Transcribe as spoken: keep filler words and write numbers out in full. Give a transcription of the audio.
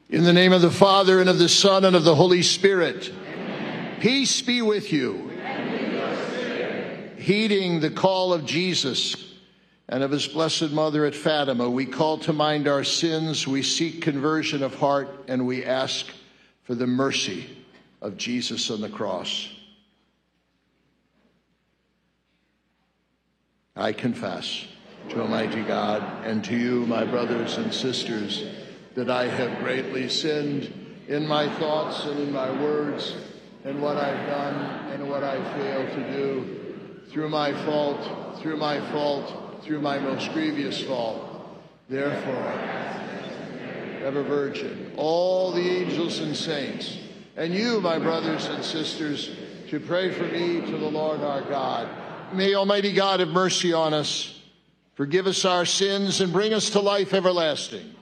In the name of the Father, and of the Son, and of the Holy Spirit. Amen. Peace be with you. And with your spirit. Heeding the call of Jesus and of his blessed mother at Fatima, we call to mind our sins, we seek conversion of heart, and we ask for the mercy of Jesus on the cross. I confess to Almighty God and to you, my brothers and sisters, that I have greatly sinned in my thoughts and in my words, in what I've done and what I failed to do, through my fault, through my fault, through my most grievous fault. Therefore, ever Virgin, all the angels and saints, and you, my brothers and sisters, to pray for me to the Lord our God. May Almighty God have mercy on us, forgive us our sins, and bring us to life everlasting.